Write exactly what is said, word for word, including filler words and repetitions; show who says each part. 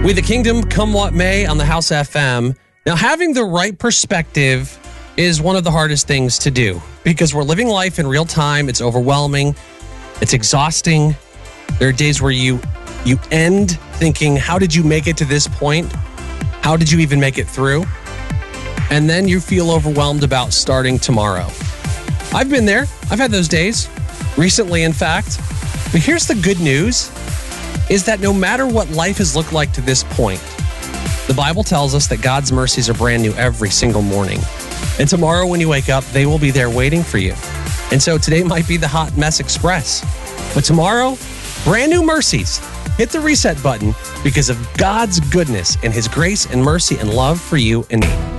Speaker 1: We the Kingdom, come what may, on the House F M. Now, having the right perspective is one of the hardest things to do because we're living life in real time. It's overwhelming. It's exhausting. There are days where you you end thinking, how did you make it to this point? How did you even make it through? And then you feel overwhelmed about starting tomorrow. I've been there. I've had those days recently, in fact. But here's the good news, is that no matter what life has looked like to this point, the Bible tells us that God's mercies are brand new every single morning. And tomorrow when you wake up, they will be there waiting for you. And so today might be the Hot Mess Express. But tomorrow, brand new mercies. Hit the reset button because of God's goodness and his grace and mercy and love for you and me.